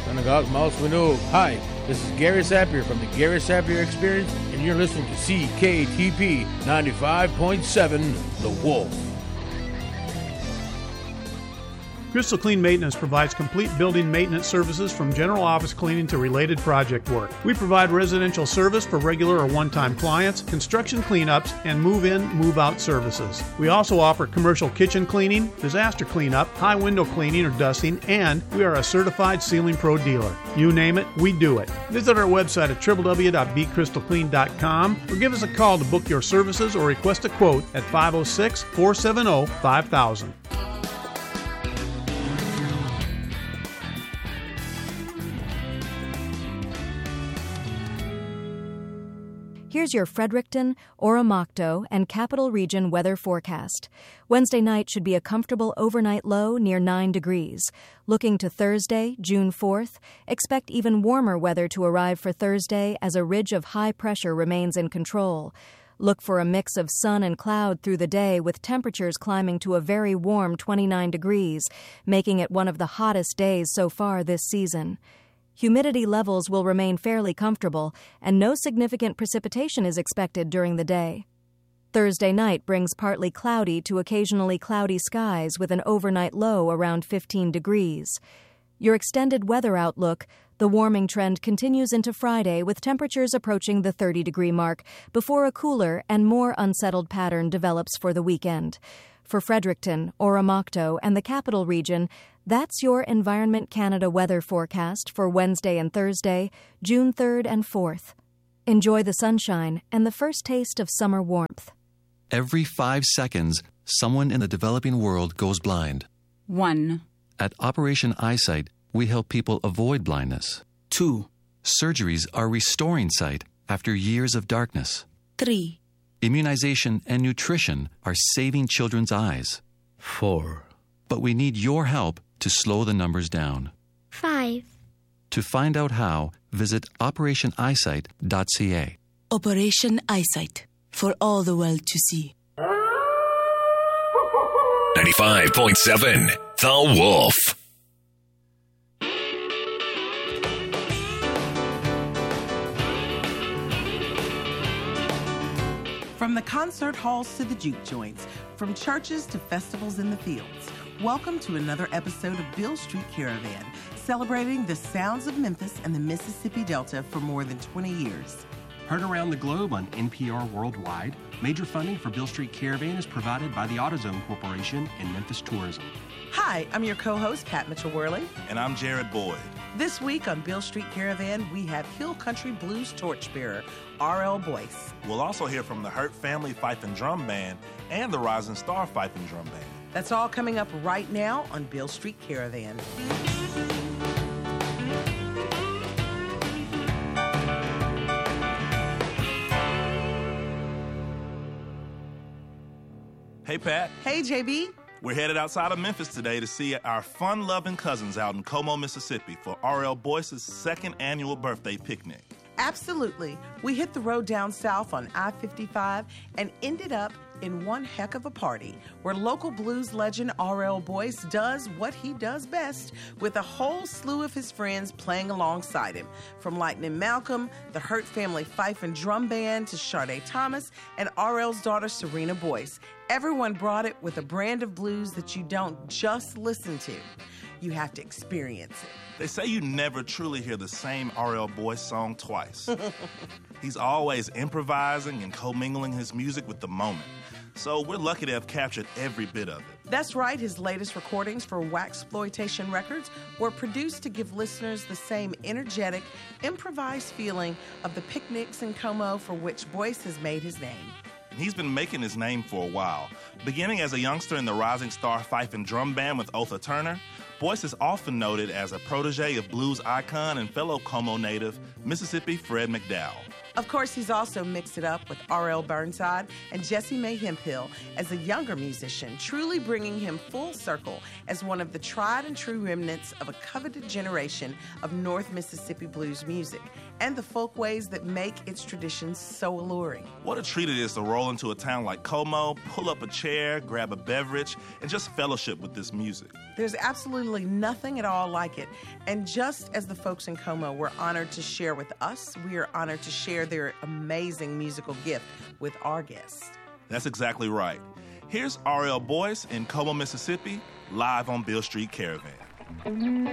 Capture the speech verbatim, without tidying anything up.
Synagogue Mouse Winnow. Hi, this is Gary Sapir from the Gary Sapir Experience, and you're listening to C K T P ninety-five point seven, The Wolf. Crystal Clean Maintenance provides complete building maintenance services from general office cleaning to related project work. We provide residential service for regular or one-time clients, construction cleanups, and move-in, move-out services. We also offer commercial kitchen cleaning, disaster cleanup, high window cleaning or dusting, and we are a certified Ceiling Pro dealer. You name it, we do it. Visit our website at w w w dot b crystal clean dot com or give us a call to book your services or request a quote at five oh six, four seven oh, five thousand. Here's your Fredericton, Oromocto, and Capital Region weather forecast. Wednesday night should be a comfortable overnight low near nine degrees. Looking to Thursday, June fourth, expect even warmer weather to arrive for Thursday as a ridge of high pressure remains in control. Look for a mix of sun and cloud through the day with temperatures climbing to a very warm twenty-nine degrees, making it one of the hottest days so far this season. Humidity levels will remain fairly comfortable, and no significant precipitation is expected during the day. Thursday night brings partly cloudy to occasionally cloudy skies with an overnight low around fifteen degrees. Your extended weather outlook: the warming trend continues into Friday with temperatures approaching the thirty-degree mark before a cooler and more unsettled pattern develops for the weekend. For Fredericton, Oromocto, and the Capital Region, that's your Environment Canada weather forecast for Wednesday and Thursday, June third and fourth. Enjoy the sunshine and the first taste of summer warmth. Every five seconds, someone in the developing world goes blind. One. At Operation Eyesight, we help people avoid blindness. Two. Surgeries are restoring sight after years of darkness. Three. Immunization and nutrition are saving children's eyes. Four. But we need your help to slow the numbers down. Five. To find out how, visit operation eyesight dot c a. Operation Eyesight, for all the world to see. ninety-five point seven, The Wolf. From the concert halls to the juke joints, from churches to festivals in the fields, welcome to another episode of Beale Street Caravan, celebrating the sounds of Memphis and the Mississippi Delta for more than twenty years. Heard around the globe on N P R Worldwide, major funding for Beale Street Caravan is provided by the AutoZone Corporation and Memphis Tourism. Hi, I'm your co-host, Pat Mitchell-Worley. And I'm Jared Boyd. This week on Beale Street Caravan, we have Hill Country Blues torchbearer, R L Boyce. We'll also hear from the Hurt Family Fife and Drum Band and the Rising Star Fife and Drum Band. That's all coming up right now on Beale Street Caravan. Hey, Pat. Hey, J B. We're headed outside of Memphis today to see our fun-loving cousins out in Como, Mississippi for R L Boyce's second annual birthday picnic. Absolutely. We hit the road down south on I fifty-five and ended up in one heck of a party where local blues legend R L Boyce does what he does best with a whole slew of his friends playing alongside him. From Lightning Malcolm, the Hurt Family Fife and Drum Band to Sade Thomas and R L's daughter Serena Boyce. Everyone brought it with a brand of blues that you don't just listen to. You have to experience it. They say you never truly hear the same R L Boyce song twice. He's always improvising and commingling his music with the moment. So we're lucky to have captured every bit of it. That's right. His latest recordings for Waxploitation Records were produced to give listeners the same energetic, improvised feeling of the picnics in Como for which Boyce has made his name. He's been making his name for a while. Beginning as a youngster in the Rising Star Fife and Drum Band with Otha Turner, Boyce is often noted as a protege of blues icon and fellow Como native, Mississippi Fred McDowell. Of course, he's also mixed it up with R L Burnside and Jesse May Hemphill as a younger musician, truly bringing him full circle as one of the tried and true remnants of a coveted generation of North Mississippi blues music and the folkways that make its traditions so alluring. What a treat it is to roll into a town like Como, pull up a chair, grab a beverage, and just fellowship with this music. There's absolutely nothing at all like it. And just as the folks in Como were honored to share with us, we are honored to share their amazing musical gift with our guests. That's exactly right. Here's R L Boyce in Como, Mississippi, live on Beale Street Caravan.